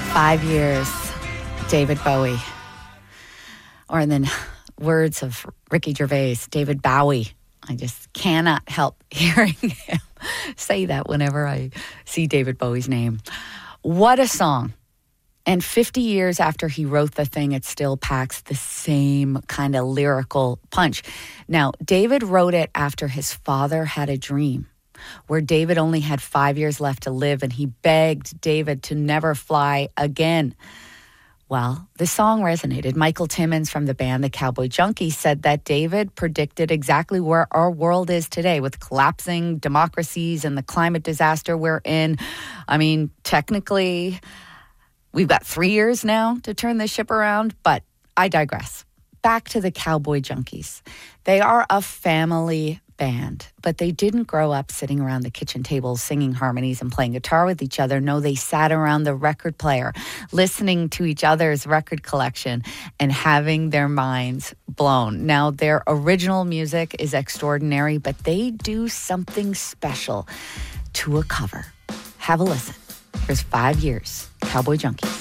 5 years, David Bowie. Or in the words of Ricky Gervais, David Bowie. I just cannot help hearing him say that whenever I see David Bowie's name. What a song. And 50 years after he wrote the thing, it still packs the same kind of lyrical punch. Now, David wrote it after his father had a dream where David only had 5 years left to live, and he begged David to never fly again. Well, the song resonated. Michael Timmons from the band The Cowboy Junkies said that David predicted exactly where our world is today with collapsing democracies and the climate disaster we're in. I mean, technically, we've got 3 years now to turn this ship around, but I digress. Back to the Cowboy Junkies. They are a family band, but they didn't grow up sitting around the kitchen table singing harmonies and playing guitar with each other. No, they sat around the record player, listening to each other's record collection and having their minds blown. Now, their original music is extraordinary, but they do something special to a cover. Have a listen. Here's 5 years, Cowboy Junkies.